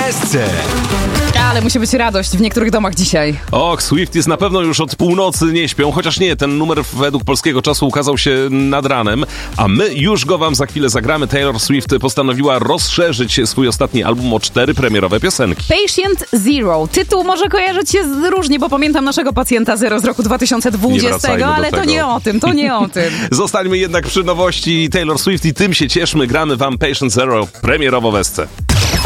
SC. Ale musi być radość w niektórych domach dzisiaj. Och, Swifties na pewno już od północy nie śpią, chociaż nie, ten numer według polskiego czasu ukazał się nad ranem, a my już go wam za chwilę zagramy. Taylor Swift postanowiła rozszerzyć swój ostatni album o 4 premierowe piosenki. Patient Zero. Tytuł może kojarzyć się różnie, bo pamiętam naszego pacjenta Zero z roku 2020, ale to nie o tym, Zostańmy jednak przy nowości Taylor Swift i tym się cieszmy. Gramy wam Patient Zero premierowo w SC.